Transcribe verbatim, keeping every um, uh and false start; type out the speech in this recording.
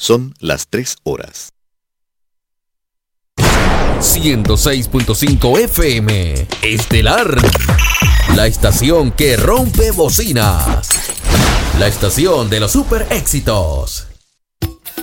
Son las tres horas. ciento seis punto cinco F M Estelar, la estación que rompe bocinas, la estación de los super éxitos.